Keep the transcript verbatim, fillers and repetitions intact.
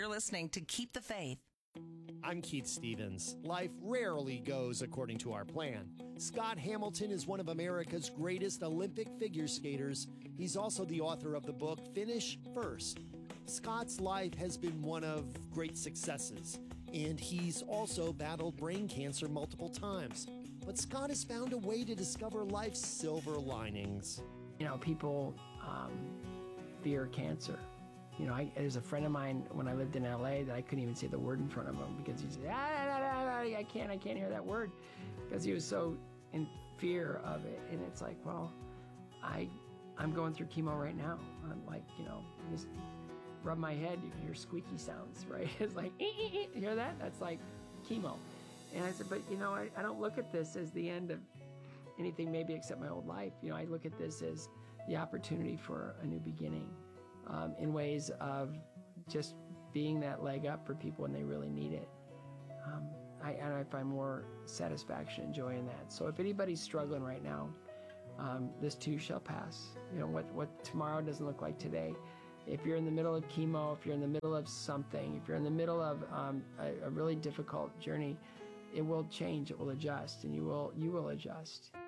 You're listening to Keep the Faith. I'm Keith Stevens. Life rarely goes according to our plan. Scott Hamilton is one of America's greatest Olympic figure skaters. He's also the author of the book Finish First. Scott's life has been one of great successes, and he's also battled brain cancer multiple times. But Scott has found a way to discover life's silver linings. You know, people um, fear cancer. You know, I, there's a friend of mine when I lived in L A that I couldn't even say the word in front of him because he said, ah, ah, ah, ah, I can't, I can't hear that word, because he was so in fear of it. And it's like, well, I, I'm going through chemo right now. I'm like, you know, just rub my head, you hear squeaky sounds, right? It's like, ee, ee, ee. You hear that? That's like chemo. And I said, but you know, I, I don't look at this as the end of anything maybe except my old life. You know, I look at this as the opportunity for a new beginning. Um, in ways of just being that leg up for people when they really need it. Um, I, and I find more satisfaction and joy in that. So if anybody's struggling right now, um, this too shall pass. You know, what, what tomorrow doesn't look like today. If you're in the middle of chemo, if you're in the middle of something, if you're in the middle of um, a, a really difficult journey, it will change, it will adjust, and you will, you will adjust.